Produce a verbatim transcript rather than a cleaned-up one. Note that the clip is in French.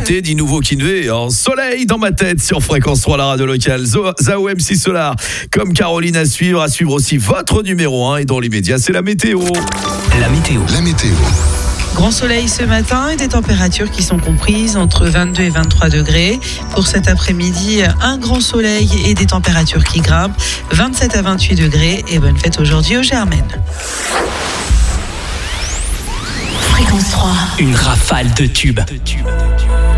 l'été, dit nouveau Kinvé, en soleil dans ma tête sur Fréquence trois, la radio locale. Zo- Zao M C Solar, comme Caroline à suivre, à suivre aussi votre numéro un. Et dans l'immédiat, c'est la météo. La météo. La météo. Grand soleil ce matin et des températures qui sont comprises entre vingt-deux et vingt-trois degrés. Pour cet après-midi, un grand soleil et des températures qui grimpent, vingt-sept à vingt-huit degrés. Et bonne fête aujourd'hui aux Germaines. Fréquence trois. Une rafale de tubes.